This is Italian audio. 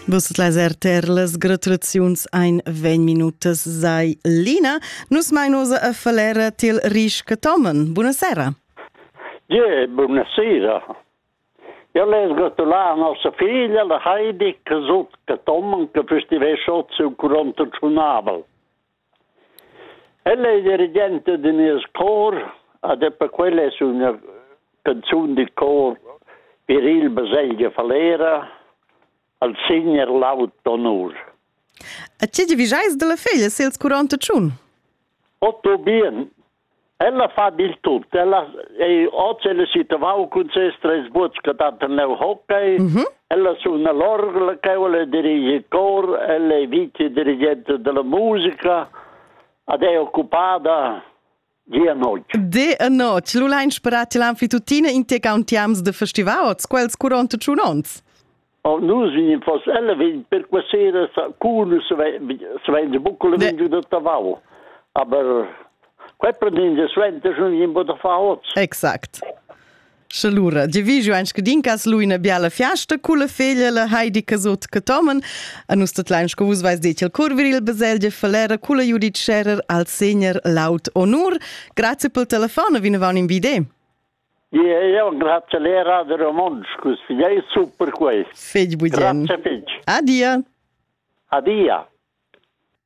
Vos laser las gratulaziuns ein 20 minutas sai Lina. Nus mai nosa a falera til Risca Tomen. Buonasera. Buonasera. Io le gratulare a nostra figlia, la Heidi, che Tomen, che festivè sotto il 41 Ella è dirigente di mio cor, ed è per quella è una canzone di cor per il Baselgia Falera, al Signor Laut d'Onur. A ce divisais della figlia, se il 41? Otto bien. Ella fa il tutto. Oggi ella si trovava con se Strasburg che ha nel hockey. Ella suona l'organo, che ella dirige il coro, ella è vice dirigente della musica ed è occupata di a notte. Di a notte. Lula inspirati l'anfitutina in te cantiams de festival, quels 41 ans. Noi veniamo forse, ella viene per questa sera, cuno se vende bucole vinto da tavolo. Aber quei prendendo svente sono in boda fa oggi. Exact. Schalura, divisio anche che dinkas lui una biala fiasta con la figlia la Heidi Casot Katomen, a nostra tleinsch che vos vais dit il curviril Baselgia Falera con la Judith Scherer al Senior Laut Onur. Grazie per il telefono, vi ne vanno in video. Io grazie a lei Radio Romansch, è super questo. Fegli bugen. Grazie, fegli. Adia. Adia.